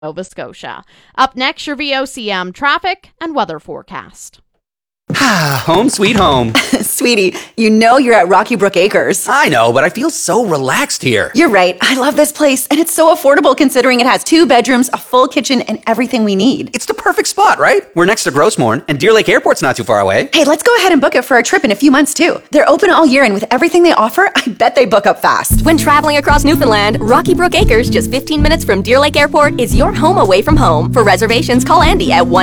Nova Scotia. Up next, your VOCM traffic and weather forecast. Home sweet home. Sweetie, you know you're at Rocky Brook Acres. I know, but I feel so relaxed here. You're right. I love this place, and it's so affordable considering it has 2 bedrooms, a full kitchen, and everything we need. It's the perfect spot, right? We're next to Grossmorn, and Deer Lake Airport's not too far away. Hey, let's go ahead and book it for a trip in a few months, too. They're open all year, and with everything they offer, I bet they book up fast. When traveling across Newfoundland, Rocky Brook Acres, just 15 minutes from Deer Lake Airport, is your home away from home. For reservations, call Andy at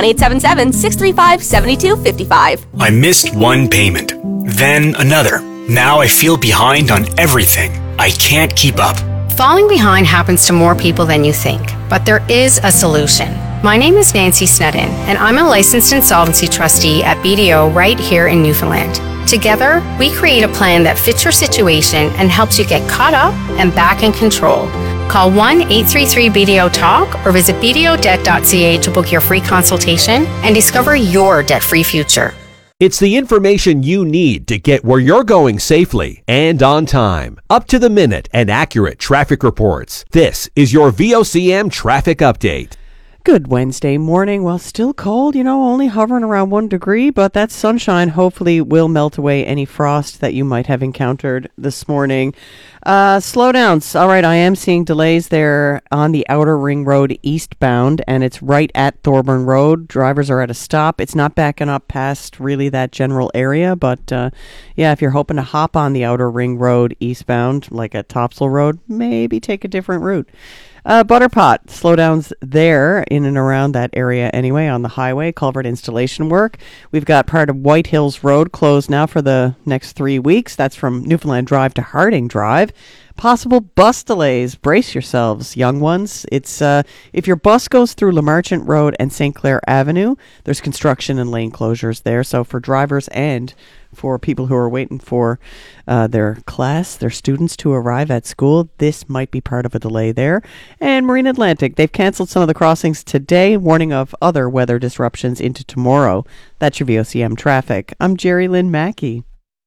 1-877-635-7255. I missed one payment, then another. Now I feel behind on everything. I can't keep up. Falling behind happens to more people than you think, but there is a solution. My name is Nancy Snedden, and I'm a licensed insolvency trustee at BDO right here in Newfoundland. Together, we create a plan that fits your situation and helps you get caught up and back in control. Call 1-833-BDO-TALK or visit bdodebt.ca to book your free consultation and discover your debt-free future. It's the information you need to get where you're going safely and on time. Up to the minute and accurate traffic reports. This is your VOCM traffic update. Good Wednesday morning. Well, still cold, only hovering around 1 degree, but that sunshine hopefully will melt away any frost that you might have encountered this morning. Slowdowns. All right, I am seeing delays there on the Outer Ring Road eastbound, and it's right at Thorburn Road. Drivers are at a stop. It's not backing up past really that general area, but if you're hoping to hop on the Outer Ring Road eastbound, like at Topsail Road, maybe take a different route. Butterpot, slowdowns there in and around that area anyway on the highway, culvert installation work. We've got part of White Hills Road closed now for the next 3 weeks. That's from Newfoundland Drive to Harding Drive. Possible bus delays. Brace yourselves, young ones. It's if your bus goes through Lamarchant Road and St. Clair Avenue, there's construction and lane closures there. So for drivers and for people who are waiting for their students to arrive at school, this might be part of a delay there. And Marine Atlantic, they've canceled some of the crossings today, warning of other weather disruptions into tomorrow. That's your VOCM traffic. I'm Jerry Lynn Mackey.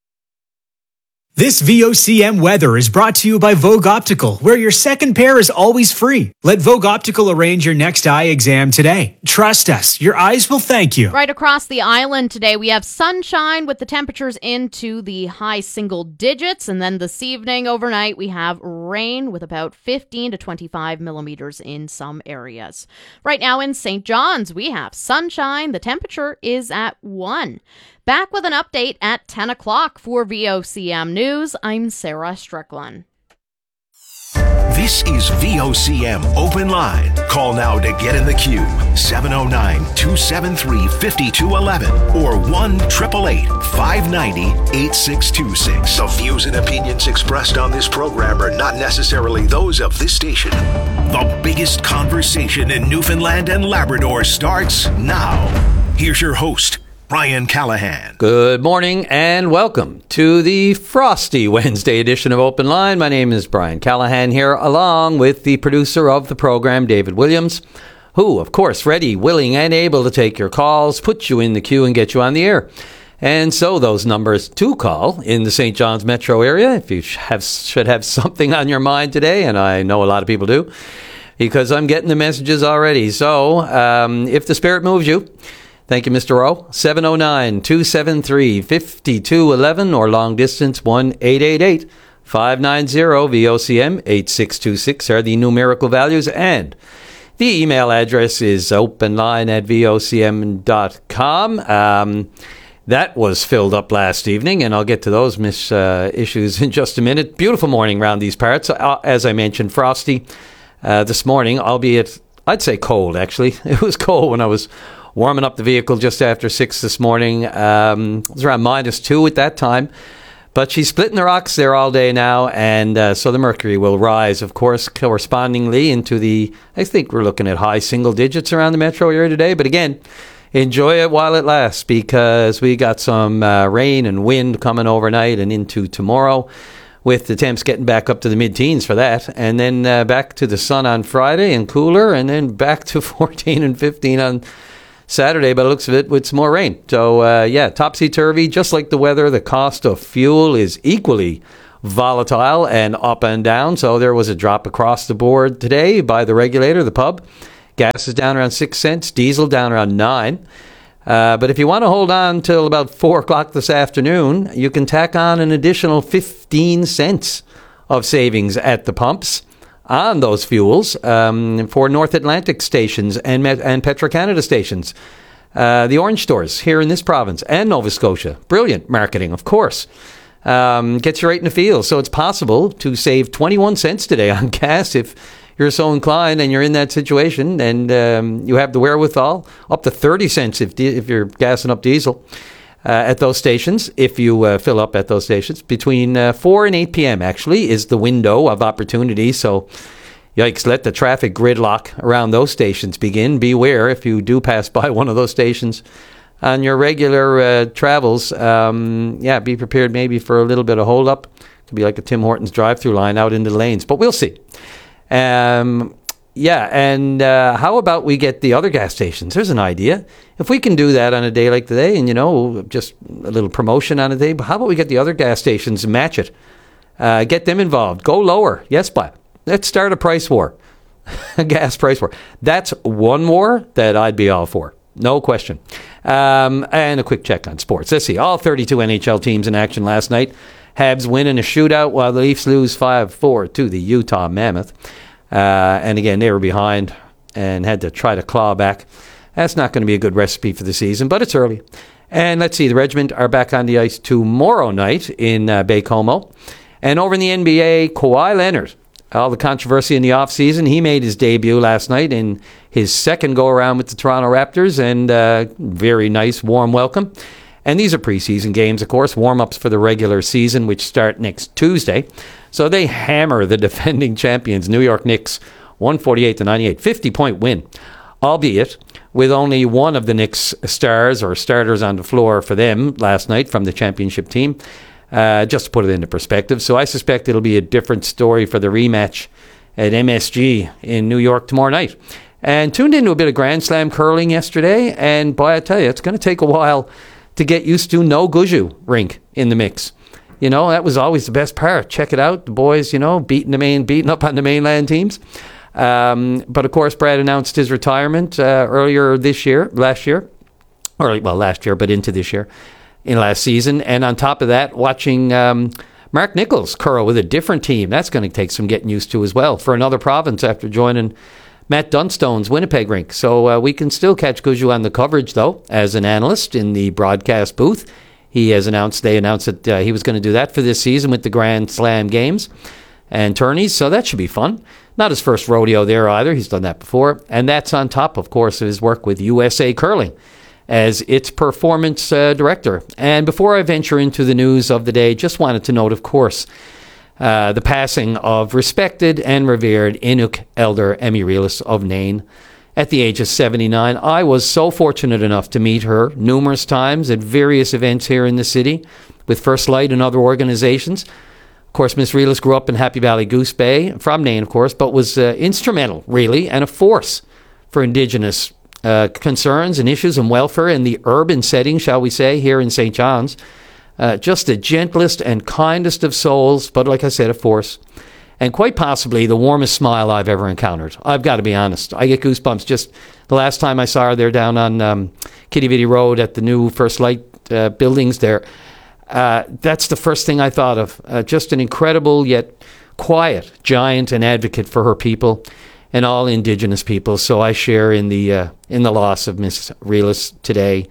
This VOCM weather is brought to you by Vogue Optical, where your second pair is always free. Let Vogue Optical arrange your next eye exam today. Trust us, your eyes will thank you. Right across the island today, we have sunshine with the temperatures into the high single digits. And then this evening, overnight, we have rain with about 15 to 25 millimeters in some areas. Right now in St. John's, we have sunshine. The temperature is at 1. Back with an update at 10 o'clock for VOCM News. I'm Sarah Strickland. This is VOCM Open Line. Call now to get in the queue. 709-273-5211 or 1-888-590-8626. The views and opinions expressed on this program are not necessarily those of this station. The biggest conversation in Newfoundland and Labrador starts now. Here's your host, Brian Callahan. Good morning and welcome to the frosty Wednesday edition of Open Line. My name is Brian Callahan here, along with the producer of the program, David Williams, who, of course, ready, willing, and able to take your calls, put you in the queue, and get you on the air. And so those numbers to call in the St. John's metro area, if you should have something on your mind today, and I know a lot of people do, because I'm getting the messages already. So if the spirit moves you, thank you, Mr. Rowe. 709-273-5211 or long distance 1-888-590-VOCM 8626 are the numerical values. And the email address is openline@vocm.com. That was filled up last evening, and I'll get to those issues in just a minute. Beautiful morning around these parts. As I mentioned, frosty this morning, albeit I'd say cold, actually. It was cold when I was warming up the vehicle just after 6 this morning. It was around -2 at that time. But she's splitting the rocks there all day now, and so the mercury will rise, of course, correspondingly into I think we're looking at high single digits around the metro area today. But again, enjoy it while it lasts, because we got some rain and wind coming overnight and into tomorrow, with the temps getting back up to the mid-teens for that, and then back to the sun on Friday and cooler, and then back to 14 and 15 on Saturday, by the looks of it, with some more rain. So, topsy-turvy, just like the weather. The cost of fuel is equally volatile and up and down. So there was a drop across the board today by the regulator, the pub, Gas is down around 6 cents. Diesel down around 9. But if you want to hold on till about 4 o'clock this afternoon, you can tack on an additional 15 cents of savings at the pumps on those fuels for North Atlantic stations and Petro-Canada stations. The orange stores here in this province and Nova Scotia. Brilliant marketing, of course. Gets you right in the field. So it's possible to save 21 cents today on gas if you're so inclined and you're in that situation, and you have the wherewithal. Up to 30 cents if you're gassing up diesel at those stations, if you fill up at those stations. Between 4 and 8 p.m. actually is the window of opportunity. So yikes, let the traffic gridlock around those stations begin. Beware if you do pass by one of those stations on your regular travels. Be prepared maybe for a little bit of hold-up. Could be like a Tim Hortons drive-through line out into the lanes, but we'll see. How about we get the other gas stations? There's an idea. If we can do that on a day like today, and, just a little promotion on a day, but how about we get the other gas stations and match it? Get them involved. Go lower. Yes, but let's start a price war, a gas price war. That's one war that I'd be all for. No question. And a quick check on sports. Let's see. All 32 NHL teams in action last night. Habs win in a shootout while the Leafs lose 5-4 to the Utah Mammoth. And again, they were behind and had to try to claw back. That's not going to be a good recipe for the season, but it's early. And let's see. The Regiment are back on the ice tomorrow night in Baie-Comeau. And over in the NBA, Kawhi Leonard. All the controversy in the offseason. He made his debut last night in his second go-around with the Toronto Raptors, and very nice, warm welcome. And these are preseason games, of course, warm-ups for the regular season, which start next Tuesday. So they hammer the defending champions, New York Knicks, 148-98, 50-point win, albeit with only one of the Knicks stars or starters on the floor for them last night from the championship team. Just to put it into perspective. So I suspect it'll be a different story for the rematch at MSG in New York tomorrow night. And tuned into a bit of Grand Slam curling yesterday, and boy, I tell you, it's going to take a while to get used to no Guju rink in the mix. That was always the best part. Check it out. The boys, beating up on the mainland teams. But of course, Brad announced his retirement last year, but into this year. In last season, and on top of that, watching Mark Nichols curl with a different team. That's going to take some getting used to as well for another province after joining Matt Dunstone's Winnipeg rink. So we can still catch Guju on the coverage, though, as an analyst in the broadcast booth. They announced that he was going to do that for this season with the Grand Slam games and tourneys, so that should be fun. Not his first rodeo there either. He's done that before. And that's on top, of course, of his work with USA Curling as its performance director. And before I venture into the news of the day, just wanted to note, of course, the passing of respected and revered Inuk elder Emmy Reelis of Nain at the age of 79. I was so fortunate enough to meet her numerous times at various events here in the city with First Light and other organizations. Of course, Miss Reelis grew up in Happy Valley Goose Bay, from Nain, of course, but was instrumental, really, and a force for Indigenous concerns and issues and welfare in the urban setting, shall we say, here in St. John's. Just the gentlest and kindest of souls, but like I said, a force. And quite possibly the warmest smile I've ever encountered. I've got to be honest. I get goosebumps just the last time I saw her there down on Kitty Vitty Road at the new First Light buildings there. That's the first thing I thought of. Just an incredible yet quiet giant and advocate for her people and all Indigenous people. So I share in the loss of Miss Reelis today.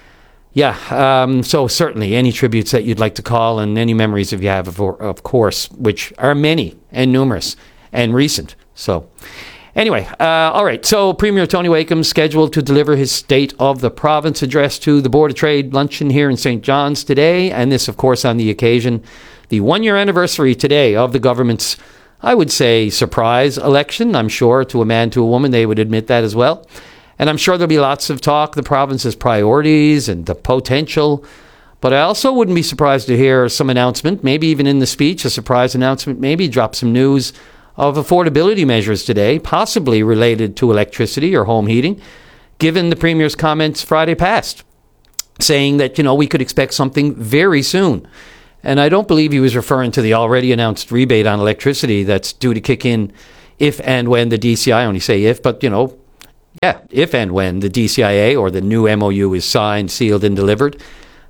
So certainly any tributes that you'd like to call and any memories if you have, of course, which are many and numerous and recent. So anyway, all right. So Premier Tony Wakeham scheduled to deliver his State of the Province address to the Board of Trade luncheon here in St. John's today. And this, of course, on the occasion, the 1-year anniversary today of the government's, I would say, surprise election. I'm sure to a man, to a woman, they would admit that as well. And I'm sure there'll be lots of talk, the province's priorities and the potential. But I also wouldn't be surprised to hear some announcement, maybe even in the speech, a surprise announcement, maybe drop some news of affordability measures today, possibly related to electricity or home heating, given the Premier's comments Friday past, saying that, we could expect something very soon. And I don't believe he was referring to the already announced rebate on electricity that's due to kick in if and when the DCI, I only say if, but, if and when the DCIA or the new MOU is signed, sealed, and delivered,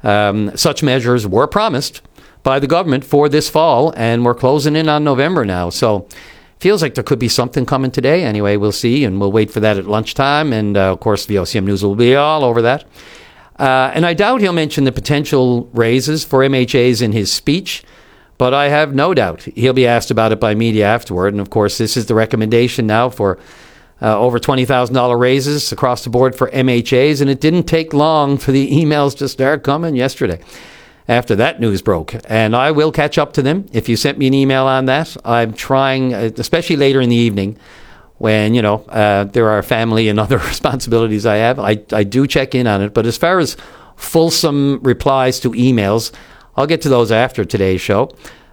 such measures were promised by the government for this fall, and we're closing in on November now. So feels like there could be something coming today. Anyway, we'll see, and we'll wait for that at lunchtime. And, of course, VOCM News will be all over that. And I doubt he'll mention the potential raises for MHAs in his speech, but I have no doubt he'll be asked about it by media afterward. And, of course, this is the recommendation now for over $20,000 raises across the board for MHAs, and it didn't take long for the emails to start coming yesterday after that news broke. And I will catch up to them. If you sent me an email on that, I'm trying, especially later in the evening when, there are family and other responsibilities I have, I do check in on it. But as far as fulsome replies to emails, I'll get to those after today's show.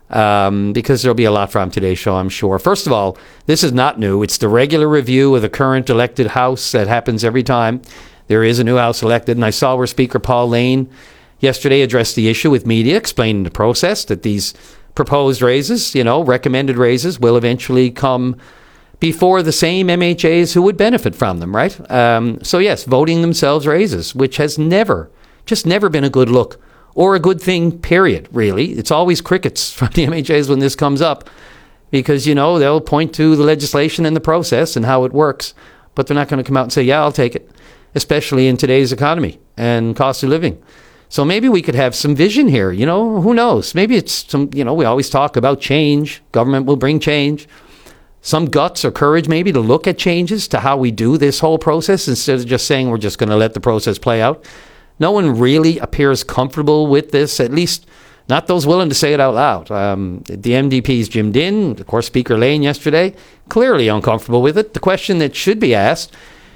Because there'll be a lot from today's show, I'm sure. First of all, this is not new. It's the regular review of the current elected House that happens every time there is a new House elected. And I saw where Speaker Paul Lane yesterday addressed the issue with media, explaining the process, that these proposed raises, recommended raises, will eventually come before the same MHAs who would benefit from them, right? So yes, voting themselves raises, which has never been a good look. Or a good thing, period, really. It's always crickets from the MHAs when this comes up because, they'll point to the legislation and the process and how it works, but they're not going to come out and say, yeah, I'll take it, especially in today's economy and cost of living. So maybe we could have some vision here, who knows? Maybe it's some, we always talk about change. Government will bring change. Some guts or courage maybe to look at changes to how we do this whole process instead of just saying we're just going to let the process play out. No one really appears comfortable with this, at least not those willing to say it out loud. The MDP's Jim Dinn, of course, Speaker Lane yesterday, clearly uncomfortable with it. The question that should be asked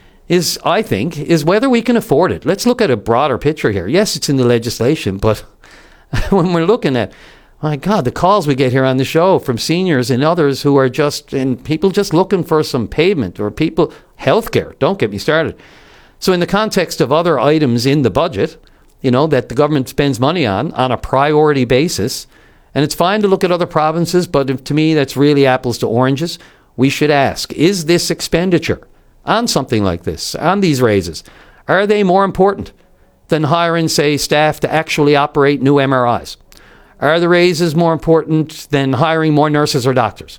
is whether we can afford it. Let's look at a broader picture here. Yes, it's in the legislation, but when we're looking at, my God, the calls we get here on the show from seniors and others who are people just looking for some pavement or healthcare, don't get me started. So in the context of other items in the budget, that the government spends money on a priority basis, and it's fine to look at other provinces, but to me, that's really apples to oranges. We should ask, is this expenditure on something like this, on these raises, are they more important than hiring, say, staff to actually operate new MRIs? Are the raises more important than hiring more nurses or doctors?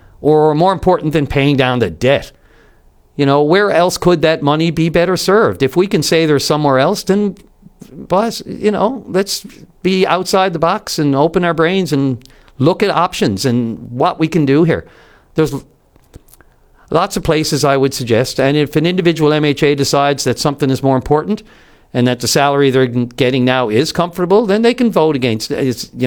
Or more important than paying down the debt? Where else could that money be better served? If we can say there's somewhere else, then, boss, let's be outside the box and open our brains and look at options and what we can do here. There's lots of places I would suggest, and if an individual MHA decides that something is more important and that the salary they're getting now is comfortable, then they can vote against it.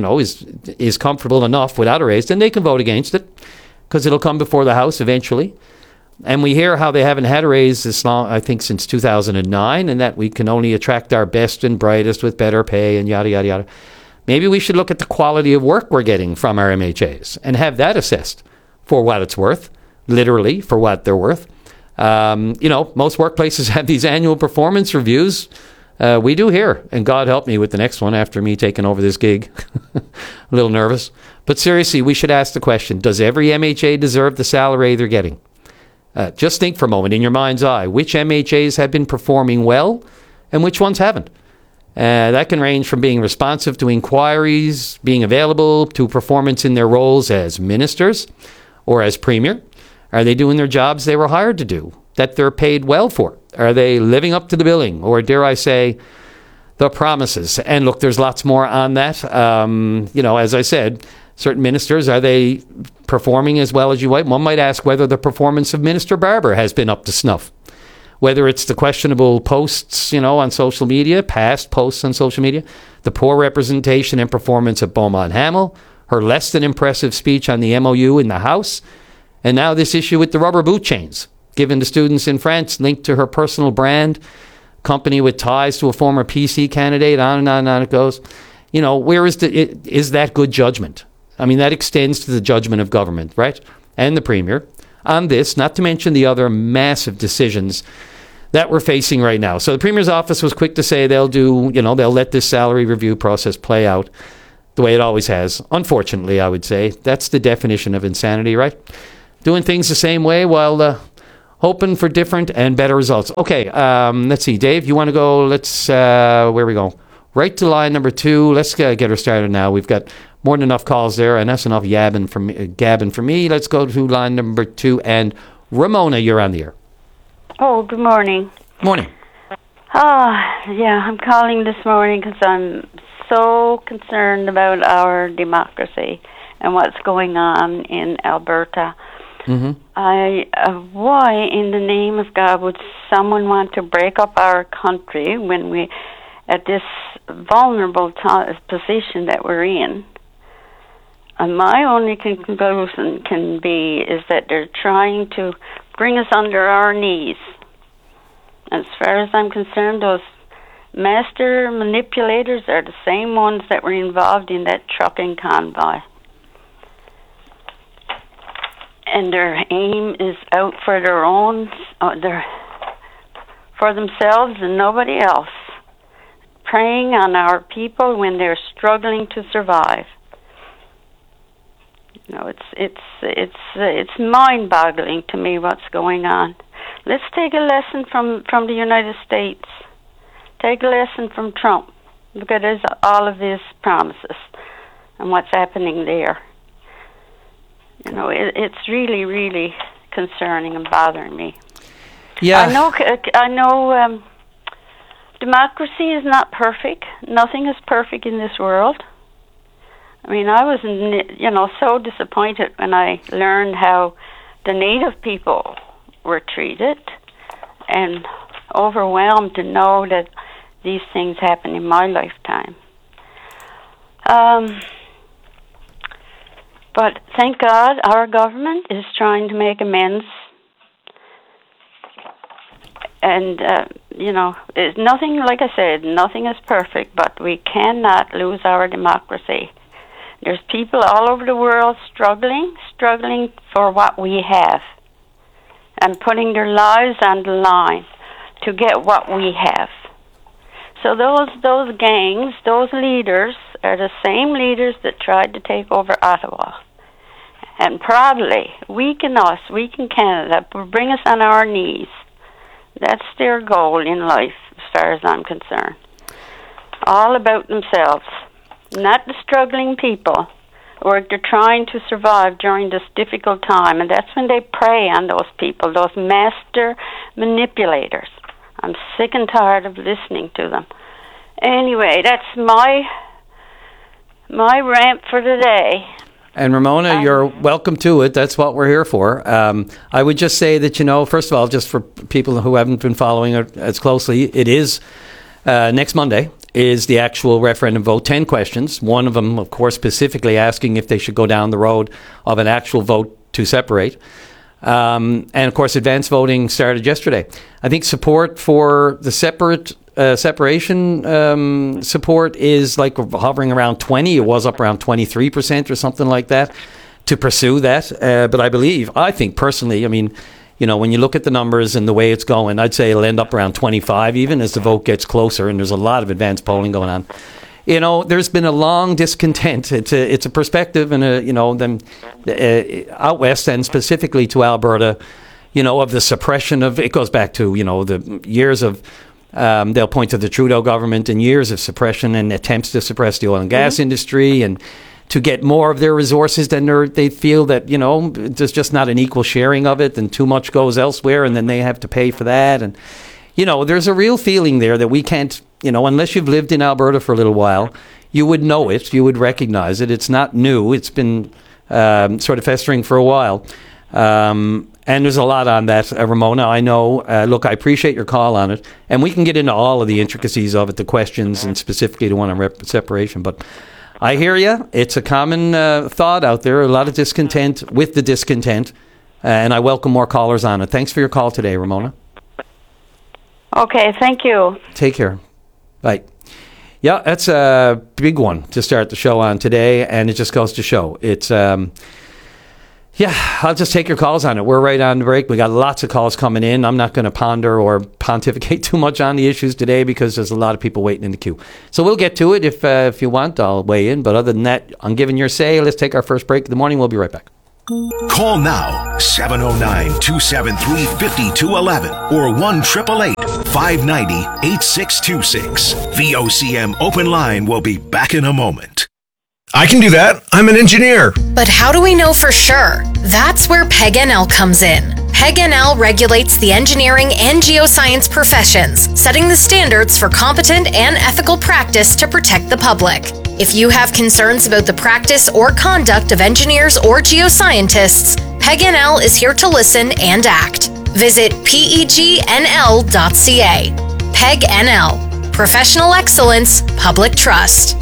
Is comfortable enough without a raise, then they can vote against it because it'll come before the House eventually. And we hear how they haven't had a raise this long, I think, since 2009, and that we can only attract our best and brightest with better pay and yada, yada, yada. Maybe we should look at the quality of work we're getting from our MHAs and have that assessed for what it's worth, literally for what they're worth. Most workplaces have these annual performance reviews. We do here, and God help me with the next one after me taking over this gig. A little nervous. But seriously, we should ask the question, does every MHA deserve the salary they're getting? Just think for a moment in your mind's eye, which MHAs have been performing well and which ones haven't. That can range from being responsive to inquiries, being available, to performance in their roles as ministers or as premier. Are they doing their jobs they were hired to do, that they're paid well for? Are they living up to the billing, or dare I say, the promises? And look, there's lots more on that. As I said, certain ministers, are they performing as well as you might? One might ask whether the performance of Minister Barber has been up to snuff. Whether it's the questionable posts, on social media, past posts on social media, the poor representation and performance of Beaumont Hamel, her less than impressive speech on the MOU in the House, and now this issue with the rubber boot chains given to students in France linked to her personal brand, company with ties to a former PC candidate, on and on and on it goes. Where is that good judgment? I mean, that extends to the judgment of government, right? And the Premier on this, not to mention the other massive decisions that we're facing right now. So the Premier's office was quick to say they'll let this salary review process play out the way it always has. Unfortunately, I would say. That's the definition of insanity, right? Doing things the same way while hoping for different and better results. Okay, let's see. Dave, you want to go? Let's, where we go? Right to line number 2. Let's get her started now. We've got more than enough calls there, and that's enough gabbing for me. Let's go to line number 2. And Ramona, you're on the air. Oh, good morning. Morning. Yeah, I'm calling this morning because I'm so concerned about our democracy and what's going on in Alberta. Why, in the name of God, would someone want to break up our country when we, at this vulnerable position that we're in? And my only conclusion can be is that they're trying to bring us under our knees. As far as I'm concerned, those master manipulators are the same ones that were involved in that trucking convoy. And their aim is out for their own, for themselves and nobody else, preying on our people when they're struggling to survive. You know, it's mind-boggling to me what's going on. Let's take a lesson from the United States. Take a lesson from Trump. Look at all of his promises and what's happening there. You know, it's really, really concerning and bothering me. Yeah. I know democracy is not perfect. Nothing is perfect in this world. I mean, I was, so disappointed when I learned how the Native people were treated, and overwhelmed to know that these things happen in my lifetime. But thank God our government is trying to make amends. And, it's nothing, like I said, nothing is perfect, but we cannot lose our democracy. There's people all over the world struggling for what we have and putting their lives on the line to get what we have. So those gangs, those leaders, are the same leaders that tried to take over Ottawa. And probably weaken Canada, bring us on our knees. That's their goal in life, as far as I'm concerned. All about themselves, not the struggling people, or they're trying to survive during this difficult time. And that's when they prey on those people, those master manipulators. I'm sick and tired of listening to them. Anyway, that's my rant for today. And Ramona, you're welcome to it. That's what we're here for. I would just say that, first of all, just for people who haven't been following it as closely, it is next Monday is the actual referendum vote. 10 questions. One of them, of course, specifically asking if they should go down the road of an actual vote to separate. And, of course, advance voting started yesterday. I think support for the separation support is like hovering around 20. It was up around 23% or something like that to pursue that. But I think personally, when you look at the numbers and the way it's going, I'd say it'll end up around 25 even as the vote gets closer, and there's a lot of advanced polling going on. There's been a long discontent. It's a perspective and out west and specifically to Alberta, of the suppression of, it goes back to, the years of, they'll point to the Trudeau government and years of suppression and attempts to suppress the oil and gas industry and to get more of their resources than they feel that, there's just not an equal sharing of it and too much goes elsewhere and then they have to pay for that. And, there's a real feeling there that we can't, unless you've lived in Alberta for a little while, you would know it, you would recognize it. It's not new. It's been sort of festering for a while. And there's a lot on that, Ramona. I know. Look, I appreciate your call on it. And we can get into all of the intricacies of it, the questions, and specifically the one on separation. But I hear you. It's a common thought out there, a lot of discontent with the discontent. And I welcome more callers on it. Thanks for your call today, Ramona. Okay, thank you. Take care. Bye. Yeah, that's a big one to start the show on today, and it just goes to show. It's, I'll just take your calls on it. We're right on the break. We got lots of calls coming in. I'm not going to ponder or pontificate too much on the issues today because there's a lot of people waiting in the queue. So we'll get to it. If you want, I'll weigh in. But other than that, I'm giving your say. Let's take our first break of the morning. We'll be right back. Call now 709-273-5211 or 1-888-590-8626. VOCM Open Line will be back in a moment. I can do that. I'm an engineer. But how do we know for sure? That's where PEG-NL comes in. PEG-NL regulates the engineering and geoscience professions, setting the standards for competent and ethical practice to protect the public. If you have concerns about the practice or conduct of engineers or geoscientists, PEG-NL is here to listen and act. Visit pegnl.ca. PEG-NL. Professional excellence, public trust.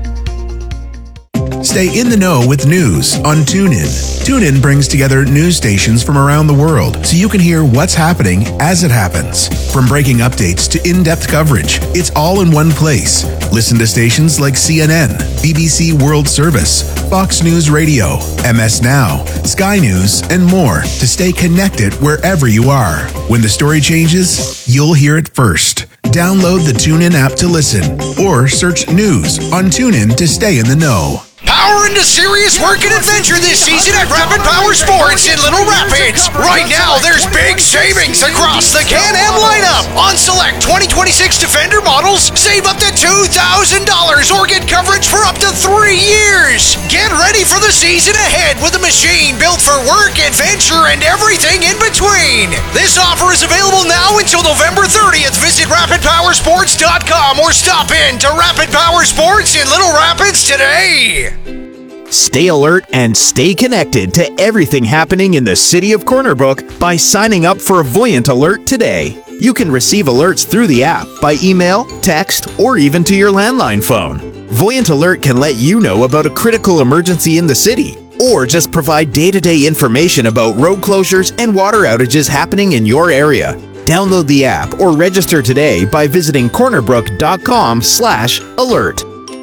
Stay in the know with news on TuneIn. TuneIn brings together news stations from around the world so you can hear what's happening as it happens. From breaking updates to in-depth coverage, it's all in one place. Listen to stations like CNN, BBC World Service, Fox News Radio, MS Now, Sky News, and more to stay connected wherever you are. When the story changes, you'll hear it first. Download the TuneIn app to listen or search news on TuneIn to stay in the know. Power into serious work and adventure this season at Rapid Power Sports in Little Rapids. Right now, there's big savings across the Can-Am lineup. On select 2026 Defender models, save up to $2,000 or get coverage for up to 3 years. Get ready for the season ahead with a machine built for work, adventure, and everything in between. This offer is available now until November 30th. Visit RapidPowerSports.com or stop in to Rapid Power Sports in Little Rapids today. Stay alert and stay connected to everything happening in the city of Corner Brook by signing up for a Voyant Alert today. You can receive alerts through the app by email, text, or even to your landline phone. Voyant Alert can let you know about a critical emergency in the city, or just provide day-to-day information about road closures and water outages happening in your area. Download the app or register today by visiting cornerbrook.com/alert.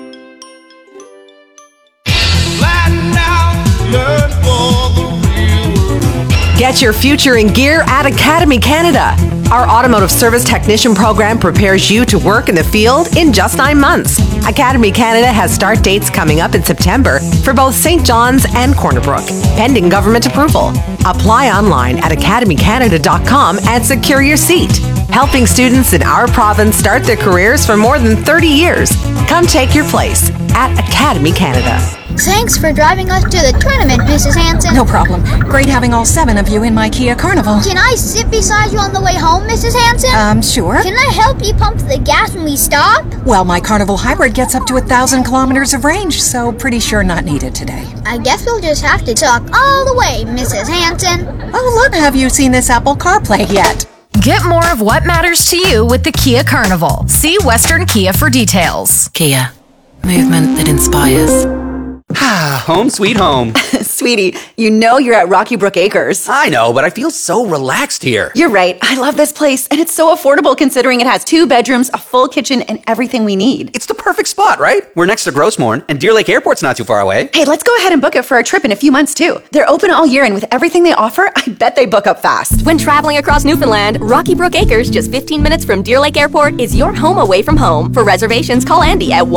Get your future in gear at Academy Canada. Our automotive service technician program prepares you to work in the field in just 9 months. Academy Canada has start dates coming up in September for both St. John's and Corner Brook, pending government approval. Apply online at academycanada.com and secure your seat. Helping students in our province start their careers for more than 30 years. Come take your place at Academy Canada. Thanks for driving us to the tournament, Mrs. Hanson. No problem. Great having all 7 of you in my Kia Carnival. Can I sit beside you on the way home, Mrs. Hanson? Sure. Can I help you pump the gas when we stop? Well, my Carnival Hybrid gets up to 1,000 kilometers of range, so pretty sure not needed today. I guess we'll just have to talk all the way, Mrs. Hanson. Oh, look, have you seen this Apple CarPlay yet? Get more of what matters to you with the Kia Carnival. See Western Kia for details. Kia. Movement that inspires. Home sweet home. Sweetie, you know you're at Rocky Brook Acres. I know, but I feel so relaxed here. You're right. I love this place, and it's so affordable considering it has 2 bedrooms, a full kitchen, and everything we need. It's the perfect spot, right? We're next to Grossmorn, and Deer Lake Airport's not too far away. Hey, let's go ahead and book it for a trip in a few months, too. They're open all year, and with everything they offer, I bet they book up fast. When traveling across Newfoundland, Rocky Brook Acres, just 15 minutes from Deer Lake Airport, is your home away from home. For reservations, call Andy at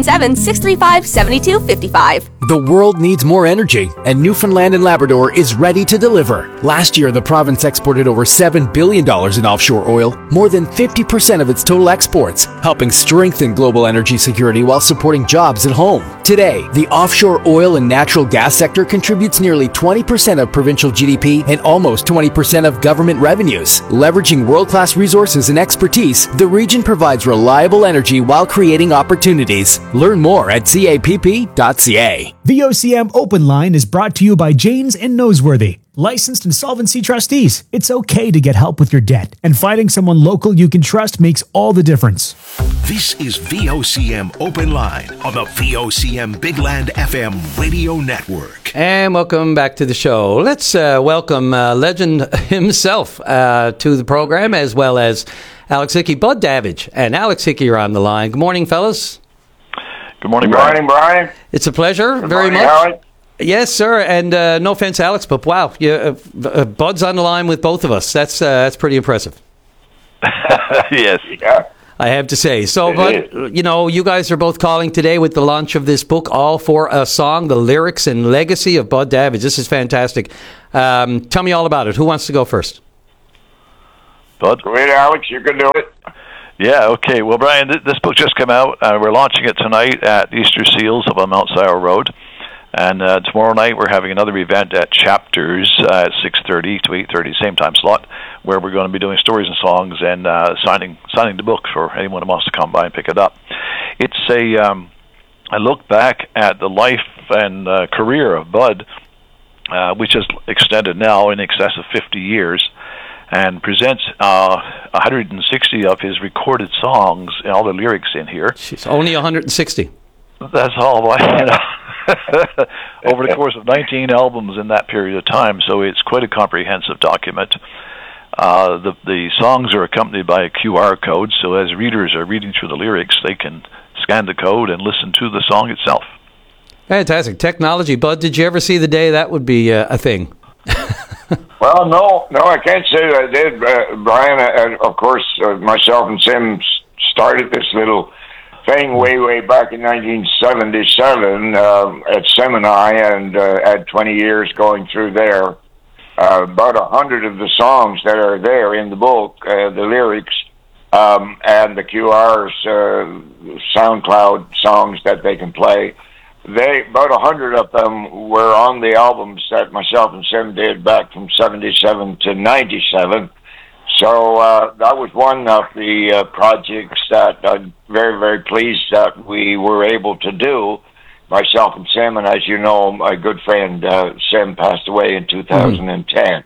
1-877-635-7255. The world needs more energy, and Newfoundland and Labrador is ready to deliver. Last year, the province exported over $7 billion in offshore oil, more than 50% of its total exports, helping strengthen global energy security while supporting jobs at home. Today, the offshore oil and natural gas sector contributes nearly 20% of provincial GDP and almost 20% of government revenues. Leveraging world-class resources and expertise, the region provides reliable energy while creating opportunities. Learn more at capp.ca. VOCM Open Line is brought to you by Janes and Noseworthy, licensed insolvency trustees. It's okay to get help with your debt, and finding someone local you can trust makes all the difference. This is VOCM Open Line on the VOCM Big Land FM radio network. And welcome back to the show. Let's welcome legend himself to the program, as well as Alex Hickey, Bud Davidge. And Alex Hickey are on the line. Good morning, fellas. Good morning, Brian. It's a pleasure, very much. Howard. Yes, sir. And no offense, Alex, but wow, Bud's on the line with both of us. That's pretty impressive. Yes. I have to say. So, but, you know, you guys are both calling today with the launch of this book, All for a Song, The Lyrics and Legacy of Bud Davids. This is fantastic. Tell me all about it. Who wants to go first? Bud? Go ahead, Alex. You can do it. Yeah, okay. Well, Brian, this book just came out. We're launching it tonight at Easter Seals up on Mount Sire Road. And tomorrow night we're having another event at Chapters at 6:30 to 8:30, same time slot, where we're going to be doing stories and songs and signing the book for anyone who wants to come by and pick it up. It's a look back at the life and career of Bud, which has extended now in excess of 50 years, and presents 160 of his recorded songs and all the lyrics in here. Jeez, only 160. That's all. Over the course of 19 albums in that period of time, so it's quite a comprehensive document. The songs are accompanied by a QR code, so as readers are reading through the lyrics, they can scan the code and listen to the song itself. Fantastic. Technology. Bud, did you ever see the day that would be a thing? Well, no, I can't say that I did, Brian. And of course, myself and Sim started this little thing way back in 1977 at Semini, and had 20 years going through there. About 100 of the songs that are there in the book, the lyrics, and the QR's SoundCloud songs that they can play, about 100 of them were on the albums that myself and Sim did back from 77 to 97. So that was one of the projects that I'm very, very pleased that we were able to do, myself and Sim. And as you know, my good friend Sim passed away in 2010.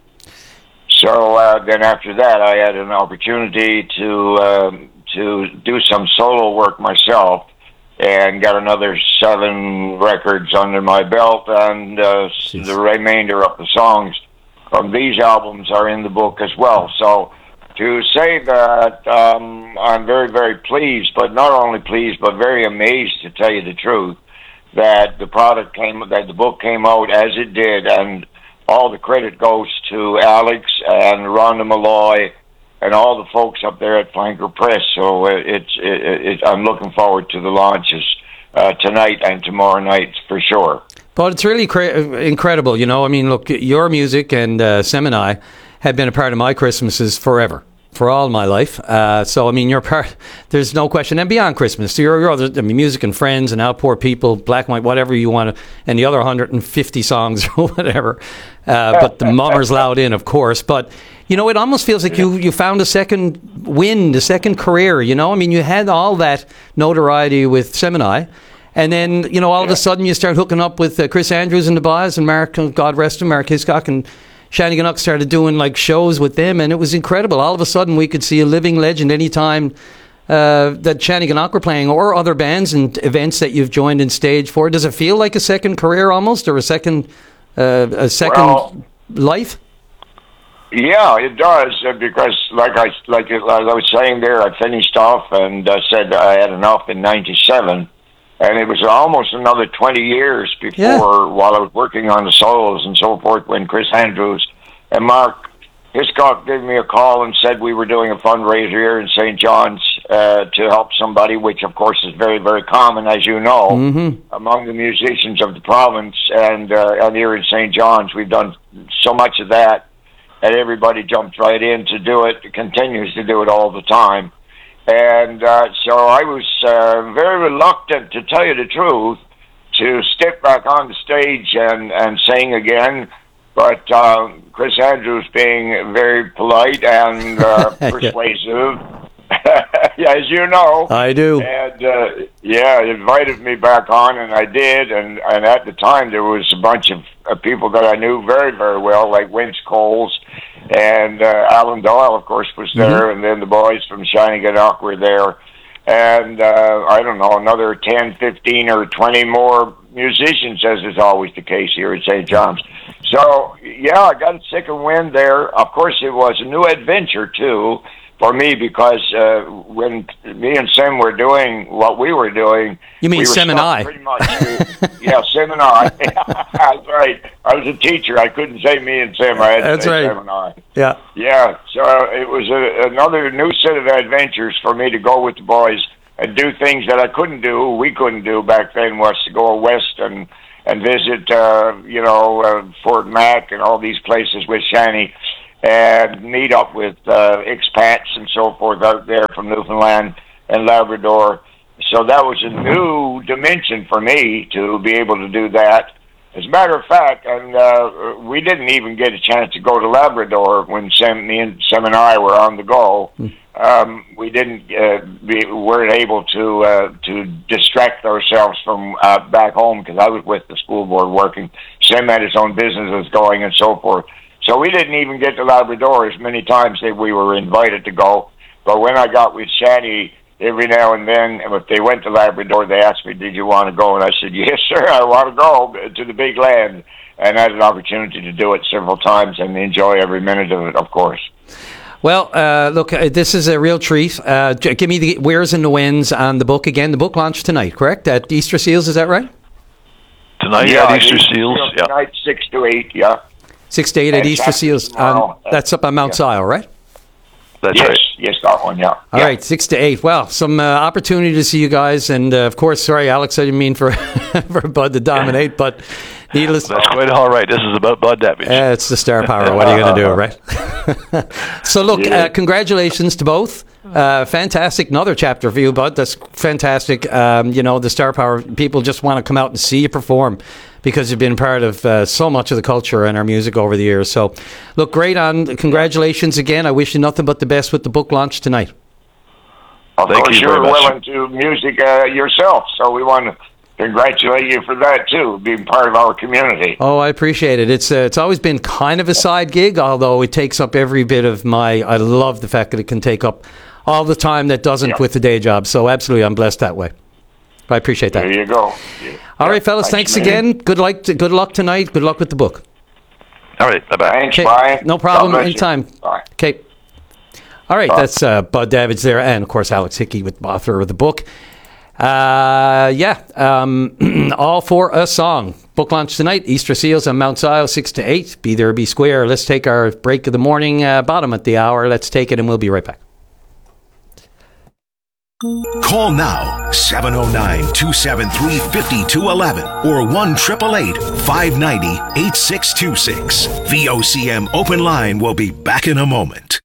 So then after that, I had an opportunity to do some solo work myself, and got another 7 records under my belt, and the remainder of the songs from these albums are in the book as well. So to say that I'm very, very pleased, but not only pleased, but very amazed, to tell you the truth, that the book came out as it did, and all the credit goes to Alex and Rhonda Malloy and all the folks up there at Flanker Press. So I'm looking forward to the launches tonight and tomorrow night for sure. But it's really incredible, you know. I mean, look, your music and Semini have been a part of my Christmases forever, for all my life. So, I mean, you're part, there's no question. And beyond Christmas, your other, I mean, Music and Friends and Outpour People, Black and White, whatever you want to, and the other 150 songs or whatever. But the Mummers Loud In, of course. But, you know, it almost feels like you found a second wind, a second career, you know. I mean, you had all that notoriety with Semini. And then, you know, all of a sudden you start hooking up with Chris Andrews and the Boz and Mark, God rest him, Mark Hiscock, and Shannigan started doing like shows with them, and it was incredible. All of a sudden we could see a living legend anytime that Shannigan were playing, or other bands and events that you've joined in stage for. Does it feel like a second career almost, or a second life? Yeah, it does, because like I was saying there, I finished off and said I had enough in 97. And it was almost another 20 years before, while I was working on the solos and so forth, when Chris Andrews and Mark Hiscock gave me a call and said we were doing a fundraiser here in St. John's to help somebody, which of course is very, very common, as you know, among the musicians of the province. And here in St. John's, we've done so much of that, and everybody jumped right in to do it, continues to do it all the time. And so I was very reluctant, to tell you the truth, to step back on the stage and sing again. But Chris Andrews, being very polite and persuasive, as you know. I do. And, invited me back on, and I did. And at the time, there was a bunch of people that I knew very, very well, like Vince Coles. And Alan Doyle, of course, was there, and then the boys from Shannigan were there. And I don't know, another 10, 15, or 20 more musicians, as is always the case here at St. John's. So, yeah, I got a second wind there. Of course, it was a new adventure, too, for me because when me and Sim were doing what we were doing... You mean we were Sim and I? pretty much yeah, Sim and I. That's right. I was a teacher. I couldn't say me and Sim. I had to say Sim and I. Yeah. Yeah, so it was another new set of adventures for me to go with the boys and do things that I couldn't do, we couldn't do back then, was to go west and visit, Fort Mac and all these places with Shani and meet up with expats and so forth out there from Newfoundland and Labrador. So that was a new dimension for me to be able to do that. As a matter of fact, and we didn't even get a chance to go to Labrador when me and Sam and I were on the go. We weren't able to distract ourselves from back home because I was with the school board working. Sam had his own businesses going and so forth. So we didn't even get to Labrador as many times as we were invited to go. But when I got with Shani, every now and then, if they went to Labrador, they asked me, "Did you want to go?" And I said, "Yes, sir, I want to go to the big land." And I had an opportunity to do it several times and enjoy every minute of it, of course. Well, look, this is a real treat. Give me the wheres and the whens on the book again. The book launched tonight, correct? At Easter Seals, is that right? Tonight, at Easter Seals, yeah. Tonight, 6 to 8, yeah. 6 to 8 at Easter Seals. That's up on Mount Sile, right? That's right. Yes, that one, yeah. All right, 6 to 8. Well, some opportunity to see you guys. And, of course, sorry, Alex, I didn't mean for, for Bud to dominate, but needless... That's quite all right. This is about Bud Davidge. It's the star power. What are you going to do, right? So, look, congratulations to both. Fantastic. Another chapter for you, Bud. That's fantastic. The star power, people just want to come out and see you perform because you've been part of so much of the culture and our music over the years. So, look, great on. Congratulations again. I wish you nothing but the best with the book launch tonight. Of course, you're well into music yourself, so we want to congratulate you for that, too, being part of our community. Oh, I appreciate it. It's always been kind of a side gig, although it takes up every bit of I love the fact that it can take up all the time that doesn't with the day job. So absolutely, I'm blessed that way. I appreciate that. There you go. All right, fellas, thanks again. Good luck tonight. Good luck with the book. All right, bye-bye. Thanks, bye. No problem, anytime. Bye. Okay. All right, that's Bud Davidge there, and, of course, Alex Hickey, author of the book. All for a song. Book launch tonight, Easter Seals on Mount Sile, 6 to 8. Be there, be square. Let's take our break of the morning, bottom at the hour. Let's take it, and we'll be right back. Call now, 709-273-5211 or 1-888-590-8626. VOCM Open Line will be back in a moment.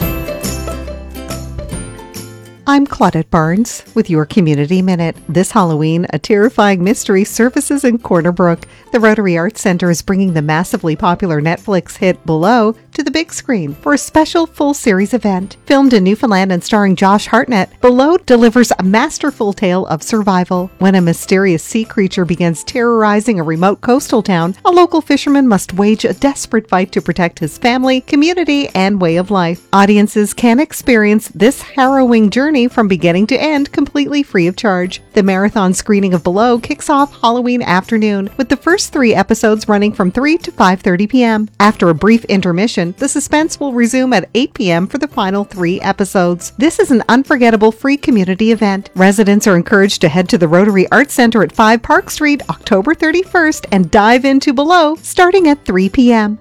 I'm Claudette Barnes with your Community Minute. This Halloween, a terrifying mystery surfaces in Corner Brook. The Rotary Arts Center is bringing the massively popular Netflix hit Below to the big screen for a special full-series event. Filmed in Newfoundland and starring Josh Hartnett, Below delivers a masterful tale of survival. When a mysterious sea creature begins terrorizing a remote coastal town, a local fisherman must wage a desperate fight to protect his family, community, and way of life. Audiences can experience this harrowing journey from beginning to end completely free of charge. The marathon screening of Below kicks off Halloween afternoon, with the first 3 episodes running from 3 to 5:30 p.m. After a brief intermission, the suspense will resume at 8 p.m. for the final 3 episodes. This is an unforgettable free community event. Residents are encouraged to head to the Rotary Arts Center at 5 Park Street October 31st and dive into Below starting at 3 p.m.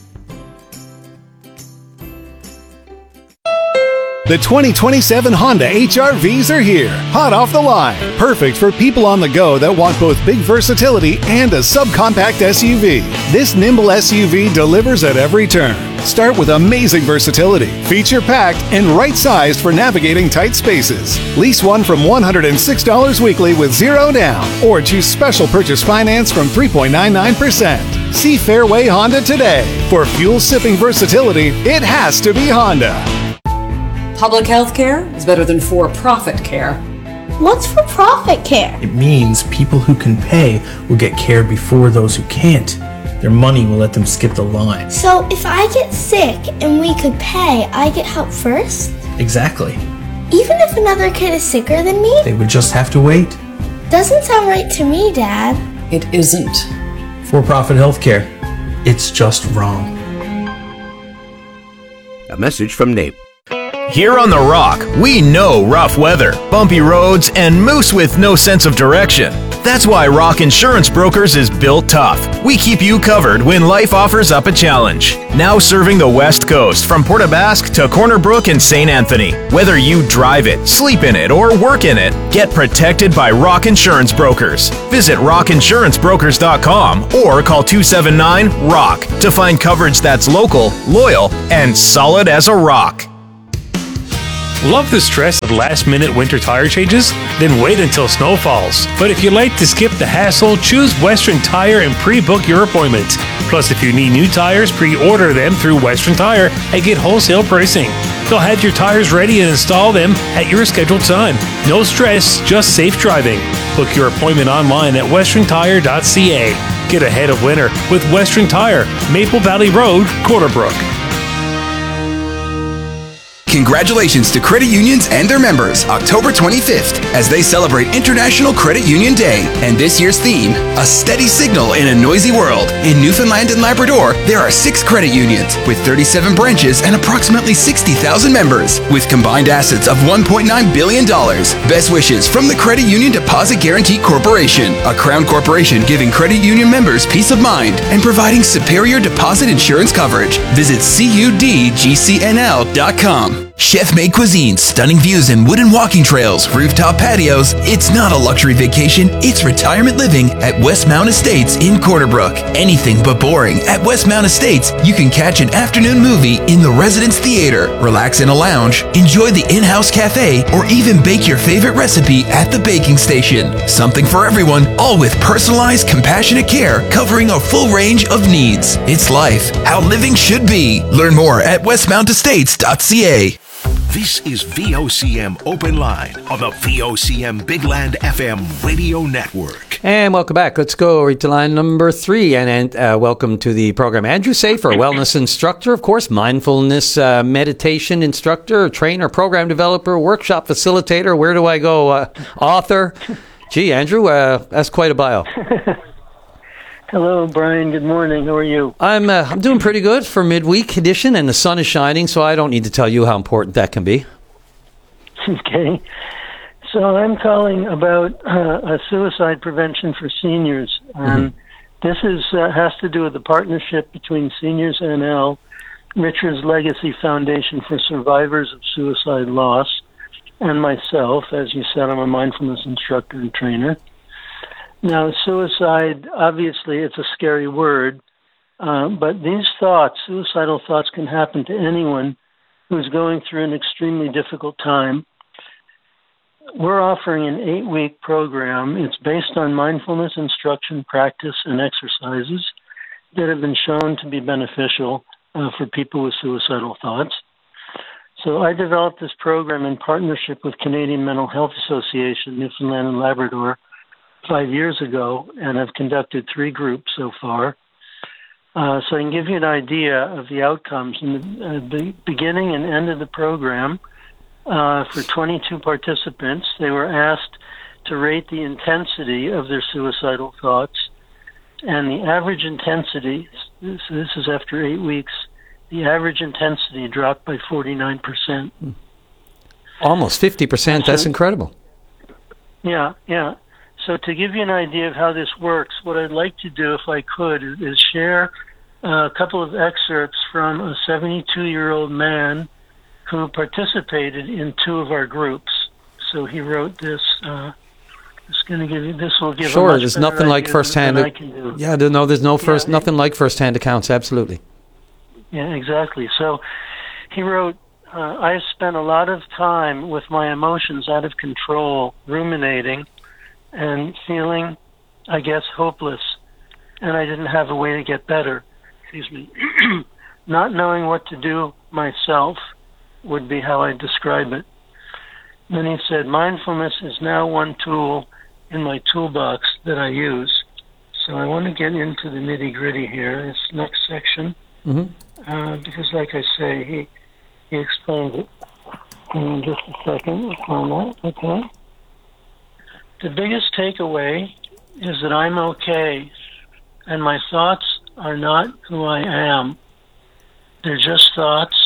The 2027 Honda HR-Vs are here, hot off the line. Perfect for people on the go that want both big versatility and a subcompact SUV. This nimble SUV delivers at every turn. Start with amazing versatility, feature-packed, and right-sized for navigating tight spaces. Lease one from $106 weekly with 0 down, or choose special purchase finance from 3.99%. See Fairway Honda today. For fuel-sipping versatility, it has to be Honda. Public health care is better than for-profit care. What's for-profit care? It means people who can pay will get care before those who can't. Their money will let them skip the line. So if I get sick and we could pay, I get help first? Exactly. Even if another kid is sicker than me? They would just have to wait. Doesn't sound right to me, Dad. It isn't. For-profit healthcare. It's just wrong. A message from NAPE. Here on The Rock, we know rough weather, bumpy roads, and moose with no sense of direction. That's why Rock Insurance Brokers is built tough. We keep you covered when life offers up a challenge. Now serving the West Coast from Port aux Basques to Corner Brook and St. Anthony. Whether you drive it, sleep in it, or work in it, get protected by Rock Insurance Brokers. Visit rockinsurancebrokers.com or call 279-ROCK to find coverage that's local, loyal, and solid as a rock. Love the stress of last-minute winter tire changes? Then wait until snow falls. But if you like to skip the hassle, choose Western Tire and pre-book your appointment. Plus, if you need new tires, pre-order them through Western Tire and get wholesale pricing. They'll have your tires ready and install them at your scheduled time. No stress, just safe driving. Book your appointment online at westerntire.ca. Get ahead of winter with Western Tire, Maple Valley Road, Corner Brook. Congratulations to credit unions and their members, October 25th, as they celebrate International Credit Union Day. And this year's theme, a steady signal in a noisy world. In Newfoundland and Labrador, there are 6 credit unions with 37 branches and approximately 60,000 members, with combined assets of $1.9 billion. Best wishes from the Credit Union Deposit Guarantee Corporation, a Crown corporation giving credit union members peace of mind and providing superior deposit insurance coverage. Visit cudgcnl.com. Chef-made cuisine, stunning views and wooden walking trails, rooftop patios. It's not a luxury vacation, it's retirement living at Westmount Estates in Corner Brook. Anything but boring. At Westmount Estates, you can catch an afternoon movie in the Residence Theater, relax in a lounge, enjoy the in-house cafe, or even bake your favorite recipe at the baking station. Something for everyone, all with personalized, compassionate care covering a full range of needs. It's life, how living should be. Learn more at westmountestates.ca. This is VOCM Open Line on the VOCM Big Land FM radio network. And welcome back. Let's go right to line number 3. And welcome to the program, Andrew Safer, wellness instructor, of course, mindfulness meditation instructor, trainer, program developer, workshop facilitator. Where do I go? Author. Gee, Andrew, that's quite a bio. Hello, Brian. Good morning. How are you? I'm doing pretty good for midweek edition, and the sun is shining, so I don't need to tell you how important that can be. Okay. So I'm calling about a suicide prevention for seniors. This is has to do with the partnership between Seniors NL, Richard's Legacy Foundation for Survivors of Suicide Loss, and myself. As you said, I'm a mindfulness instructor and trainer. Now, suicide, obviously, it's a scary word, but these thoughts, suicidal thoughts, can happen to anyone who's going through an extremely difficult time. We're offering an 8-week program. It's based on mindfulness instruction, practice, and exercises that have been shown to be beneficial for people with suicidal thoughts. So I developed this program in partnership with Canadian Mental Health Association, Newfoundland and Labrador, 5 years ago, and I've conducted 3 groups so far. So I can give you an idea of the outcomes. In the beginning and end of the program, for 22 participants, they were asked to rate the intensity of their suicidal thoughts. And the average intensity, this is after 8 weeks, the average intensity dropped by 49%. Almost 50%. That's incredible. Yeah. So to give you an idea of how this works, what I'd like to do, if I could, is share a couple of excerpts from a 72-year-old man who participated in 2 of our groups. So he wrote this. It's going to give you. This will give. Sure, a much there's better nothing like idea firsthand. than I can do. Yeah, there's nothing like firsthand accounts. Absolutely. Yeah, exactly. So he wrote, I spent a lot of time with my emotions out of control, ruminating, and feeling, I guess, hopeless, and I didn't have a way to get better. Excuse me. Not knowing what to do myself would be how I describe it. Then he said, mindfulness is now one tool in my toolbox that I use. So I want to get into the nitty-gritty here, this next section, because like I say, he explained it. In just a second, on that, okay? The biggest takeaway is that I'm okay, and my thoughts are not who I am. They're just thoughts,